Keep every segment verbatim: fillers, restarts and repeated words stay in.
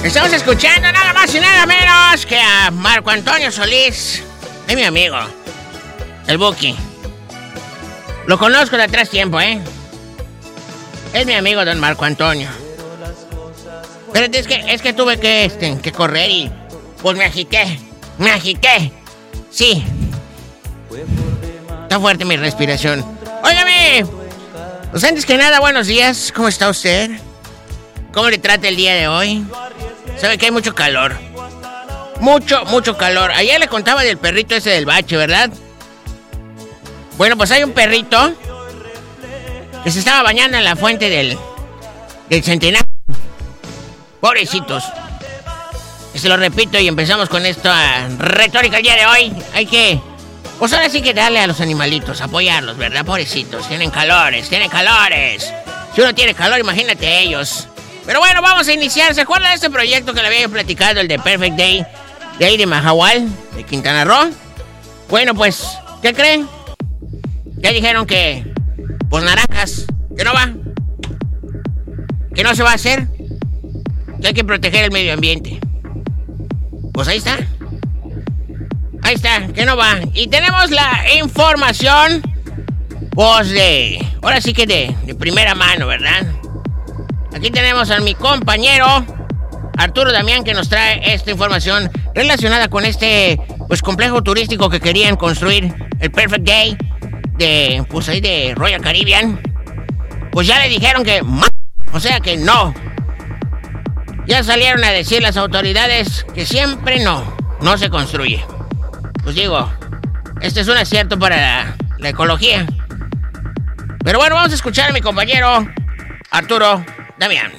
Estamos escuchando nada más y nada menos que a Marco Antonio Solís. Es mi amigo, el Buki. Lo conozco de atrás tiempo, ¿eh? Es mi amigo don Marco Antonio. Pero es que, es que tuve que, este, que correr y pues me agité. Me agité. Sí. Está fuerte mi respiración. Óigame. Pues antes que nada, buenos días. ¿Cómo está usted? ¿Cómo le trata el día de hoy? Sabe que hay mucho calor. Mucho, mucho calor. Ayer le contaba del perrito ese del bache, ¿verdad? Bueno, pues hay un perrito que se estaba bañando en la fuente del, del Centenario. Pobrecitos. Se lo repito y empezamos con esta retórica el día de hoy. Hay que, pues ahora sí que darle a los animalitos, apoyarlos, ¿verdad? Pobrecitos, tienen calores, tienen calores. Si uno tiene calor, imagínate ellos. Pero bueno, vamos a iniciar. ¿Se acuerdan de este proyecto que le había platicado, el de Perfect Day, de ahí de Mahahual, de Quintana Roo? Bueno, pues, ¿qué creen? Ya dijeron que, pues naranjas, que no va, que no se va a hacer, que hay que proteger el medio ambiente. Pues ahí está. Ahí está, que no va. Y tenemos la información, pues de, ahora sí que de, de primera mano, ¿verdad? Aquí tenemos a mi compañero Arturo Damián, que nos trae esta información relacionada con este, pues, complejo turístico que querían construir, el Perfect Day de, pues ahí de Royal Caribbean. Pues ya le dijeron que, o sea que no. Ya salieron a decir las autoridades que siempre no, no se construye. Pues digo, este es un acierto para la, la ecología. Pero bueno, vamos a escuchar a mi compañero Arturo Damián.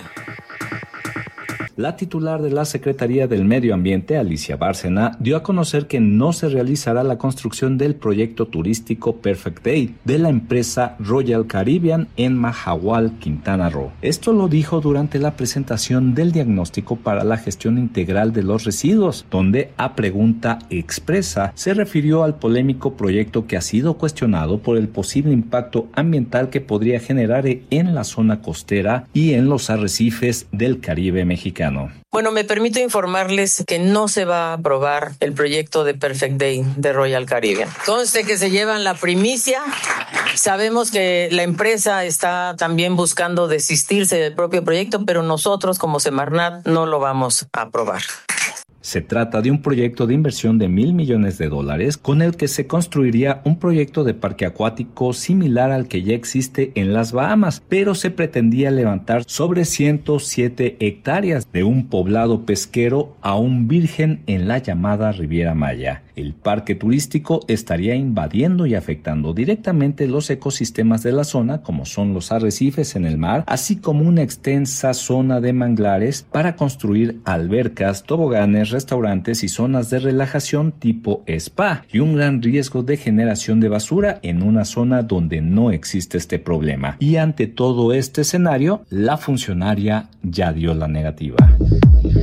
La titular de la Secretaría del Medio Ambiente, Alicia Bárcena, dio a conocer que no se realizará la construcción del proyecto turístico Perfect Day de la empresa Royal Caribbean en Mahahual, Quintana Roo. Esto lo dijo durante la presentación del diagnóstico para la gestión integral de los residuos, donde a pregunta expresa se refirió al polémico proyecto que ha sido cuestionado por el posible impacto ambiental que podría generar en la zona costera y en los arrecifes del Caribe mexicano. Bueno, me permito informarles que no se va a aprobar el proyecto de Perfect Day de Royal Caribbean. Conste que se llevan la primicia. Sabemos que la empresa está también buscando desistirse del propio proyecto, pero nosotros como Semarnat no lo vamos a aprobar. Se trata de un proyecto de inversión de mil millones de dólares con el que se construiría un proyecto de parque acuático similar al que ya existe en las Bahamas, pero se pretendía levantar sobre ciento siete hectáreas de un poblado pesquero aún virgen en la llamada Riviera Maya. El parque turístico estaría invadiendo y afectando directamente los ecosistemas de la zona, como son los arrecifes en el mar, así como una extensa zona de manglares para construir albercas, toboganes, restaurantes y zonas de relajación tipo spa, y un gran riesgo de generación de basura en una zona donde no existe este problema. Y ante todo este escenario, la funcionaria ya dio la negativa.